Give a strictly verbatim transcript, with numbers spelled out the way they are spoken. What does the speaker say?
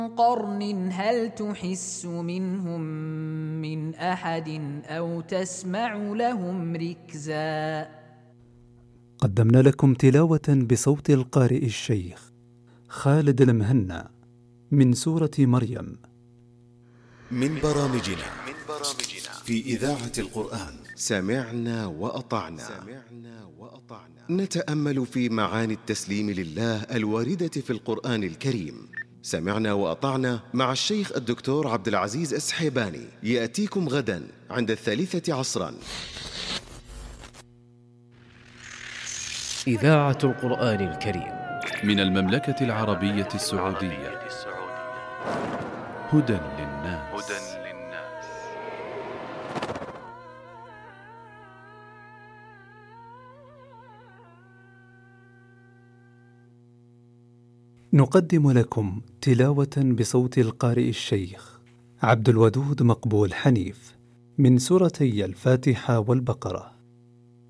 قرن هل تحس منهم من أحد أو تسمع لهم ركزا. قدمنا لكم تلاوة بصوت القارئ الشيخ خالد المهنا من سورة مريم. من برامجنا في إذاعة القرآن سمعنا وأطعنا. نتأمل في معاني التسليم لله الواردة في القرآن الكريم. سمعنا وأطعنا مع الشيخ الدكتور عبد العزيز السحيباني يأتيكم غدا عند الثالثة عصرا. إذاعة القرآن الكريم من المملكة العربية السعودية. هدى للناس. نقدم لكم تلاوة بصوت القارئ الشيخ عبد الودود مقبول حنيف من سورتي الفاتحة والبقرة.